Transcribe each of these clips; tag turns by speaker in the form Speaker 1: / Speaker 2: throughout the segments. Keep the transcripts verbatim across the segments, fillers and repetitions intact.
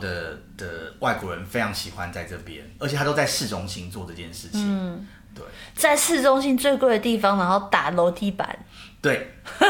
Speaker 1: 的的外国人非常喜欢在这边，而且他都在市中心做这件事情。嗯，对，
Speaker 2: 在市中心最贵的地方，然后打楼梯板。
Speaker 1: 对。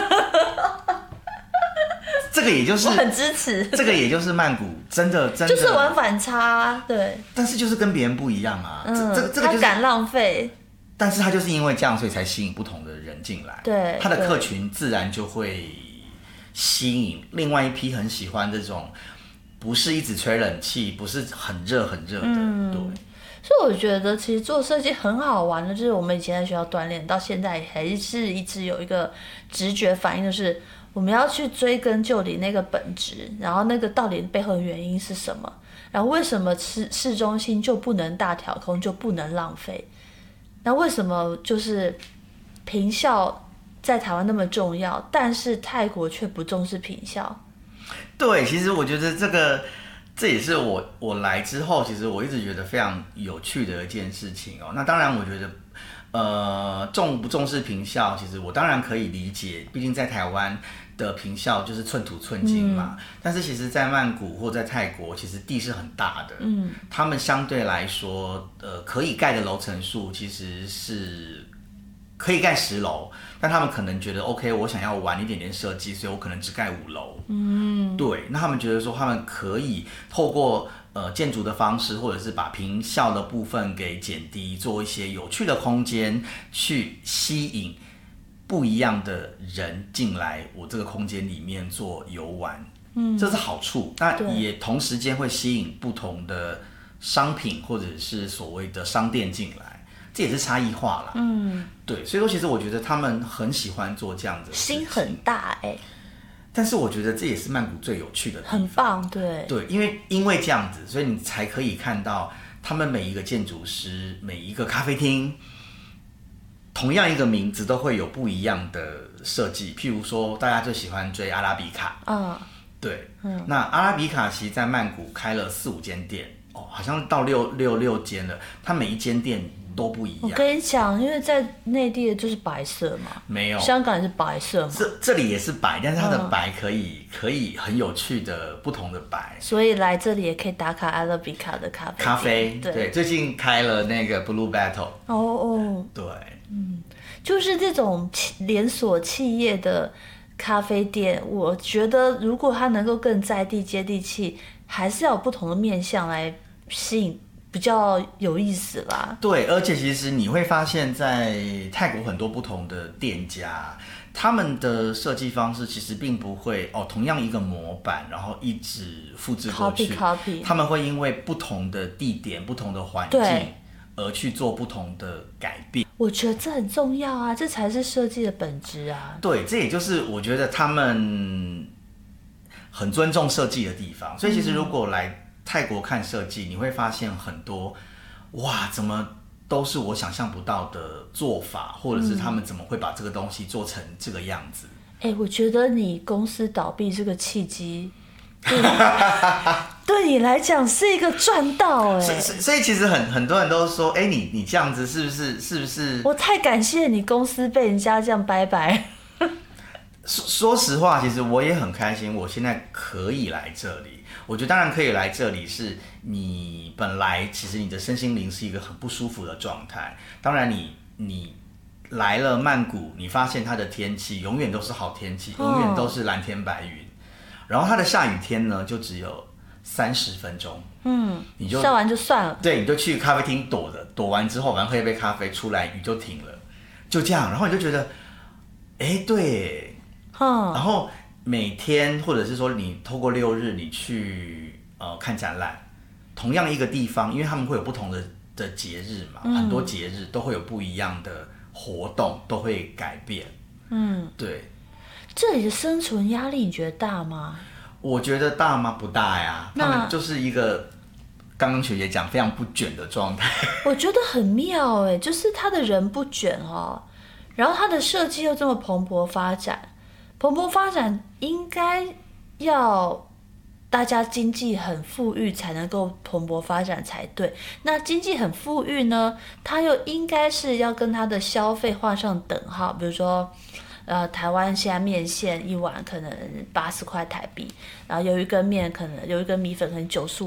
Speaker 1: 这个也就是
Speaker 2: 我很支持，
Speaker 1: 这个也就是曼谷真的真的
Speaker 2: 就是玩反差，对。
Speaker 1: 但是就是跟别人不一样啊，
Speaker 2: 嗯，
Speaker 1: 这这这个、就是、
Speaker 2: 他敢浪费，
Speaker 1: 但是他就是因为这样，所以才吸引不同的人进来，
Speaker 2: 对，
Speaker 1: 他的客群自然就会吸引另外一批很喜欢这种不是一直吹冷气，不是很热很热的，嗯、对。
Speaker 2: 所以我觉得其实做设计很好玩的，就是我们以前在学校锻炼，到现在还是一直有一个直觉反应，就是我们要去追根究底那个本质，然后那个到底背后的原因是什么，然后为什么市市中心就不能大挑空，就不能浪费，那为什么就是坪效在台湾那么重要，但是泰国却不重视坪效？
Speaker 1: 对，其实我觉得这个这也是我我来之后，其实我一直觉得非常有趣的一件事情哦。那当然，我觉得呃重不重视坪效，其实我当然可以理解，毕竟在台湾的坪效就是寸土寸金嘛。嗯、但是其实，在曼谷或在泰国，其实地是很大的，嗯，他们相对来说，呃，可以盖的楼层数其实是可以盖十楼，但他们可能觉得 OK， 我想要玩一点点设计，所以我可能只盖五楼。嗯，对，那他们觉得说他们可以透过呃建筑的方式，或者是把坪效的部分给减低，做一些有趣的空间，去吸引不一样的人进来我这个空间里面做游玩。嗯，这是好处，那也同时间会吸引不同的商品或者是所谓的商店进来。这也是差异化啦，嗯，对，所以说其实我觉得他们很喜欢做这样子的事情，
Speaker 2: 心很大哎、欸。
Speaker 1: 但是我觉得这也是曼谷最有趣的地方，
Speaker 2: 很棒，对
Speaker 1: 对，因为因为这样子，所以你才可以看到他们每一个建筑师、每一个咖啡厅，同样一个名字都会有不一样的设计。譬如说，大家最喜欢追阿拉比卡，嗯，对，嗯，那阿拉比卡其实在曼谷开了四五间店，哦，好像到六六六间了，它每一间店都不一样。
Speaker 2: 我跟你讲，因为在内地的就是白色嘛，
Speaker 1: 没有，
Speaker 2: 香港也是白色嘛，
Speaker 1: 这这里也是白，但是它的白可以、嗯、可以很有趣的不同的白，
Speaker 2: 所以来这里也可以打卡阿拉比卡的咖啡
Speaker 1: 咖啡，
Speaker 2: 对,
Speaker 1: 对，最近开了那个 Blue Battle，
Speaker 2: 哦哦，
Speaker 1: 对，
Speaker 2: 嗯，就是这种连锁企业的咖啡店，我觉得如果它能够更在地接地气，还是要有不同的面向来吸引。比较有意思啦，
Speaker 1: 对，而且其实你会发现在泰国很多不同的店家，他们的设计方式其实并不会哦，同样一个模板，然后一直复制过去
Speaker 2: ，copy copy，
Speaker 1: 他们会因为不同的地点、不同的环境而去做不同的改变。
Speaker 2: 我觉得这很重要啊，这才是设计的本质啊。
Speaker 1: 对，这也就是我觉得他们很尊重设计的地方。所以其实如果来泰国看设计，你会发现很多，哇，怎么都是我想象不到的做法，或者是他们怎么会把这个东西做成这个样子？
Speaker 2: 哎、欸，我觉得你公司倒闭这个契机，对, 对你来讲是一个赚到哎、欸。
Speaker 1: 所以其实很很多人都说，哎、欸，你你这样子是不是是不是？
Speaker 2: 我太感谢你公司被人家这样拜拜。
Speaker 1: 说实话，其实我也很开心，我现在可以来这里。我觉得当然可以来这里，是你本来其实你的身心灵是一个很不舒服的状态。当然你，你你来了曼谷，你发现它的天气永远都是好天气，永远都是蓝天白云。哦、然后它的下雨天呢，就只有三十分钟。嗯，你就下
Speaker 2: 完就算了。
Speaker 1: 对，你就去咖啡厅躲着，躲完之后，反正喝一杯咖啡，出来雨就停了，就这样。然后你就觉得，哎，对，嗯，然后。每天，或者是说你透过六日你去呃看展览，同样一个地方，因为他们会有不同的的节日嘛，嗯、很多节日都会有不一样的活动，都会改变。嗯，对。
Speaker 2: 这里的生存压力你觉得大吗？
Speaker 1: 我觉得大吗？不大呀，他们就是一个刚刚学姐讲非常不卷的状态。
Speaker 2: 我觉得很妙哎，就是他的人不卷哦，然后他的设计又这么蓬勃发展。蓬勃发展应该要大家经济很富裕才能够蓬勃发展才对。那经济很富裕呢，它又应该是要跟它的消费画上等号。比如说，呃，台湾现在面线一碗可能八十块台币，然后有一根面可能有一根米粉可能九十